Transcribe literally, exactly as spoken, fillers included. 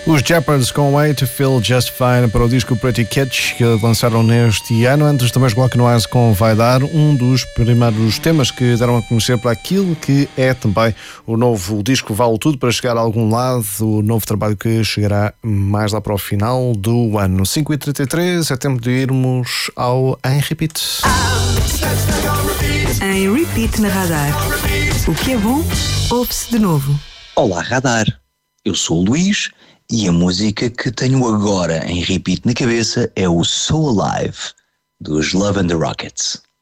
Os Jeopards com Way to Feel Just Fine para o disco Pretty Catch que lançaram neste ano. Antes também os Block Noise com Vai Dar, um dos primeiros temas que deram a conhecer para aquilo que é também o novo disco Vale Tudo para chegar a algum lado, o novo trabalho que chegará mais lá para o final do ano. cinco e trinta e três, é tempo de irmos ao Em Repeat. Em Repeat na Radar. O que é bom, ouve-se de novo. Olá Radar, eu sou o Luís e a música que tenho agora em repeat na cabeça é o So Alive, dos Love and the Rockets.